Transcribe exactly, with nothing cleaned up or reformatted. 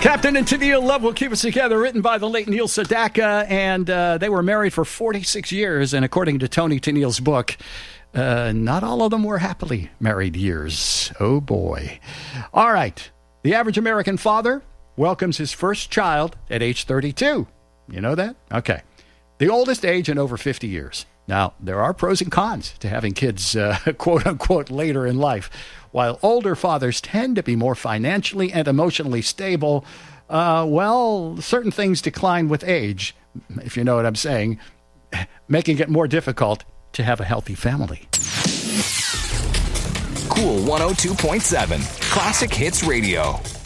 Captain and Tennille, Love Will Keep Us Together, written by the late Neil Sedaka, and uh, they were married for forty-six years, and according to Tony Tennille's book, uh, not all of them were happily married years. Oh, boy. All right. The average American father welcomes his first child at age thirty-two. You know that? Okay. The oldest age in over fifty years. Now, there are pros and cons to having kids, uh, quote-unquote, later in life. While older fathers tend to be more financially and emotionally stable, uh, well, certain things decline with age, if you know what I'm saying, making it more difficult to have a healthy family. Cool one oh two point seven, Classic Hits Radio.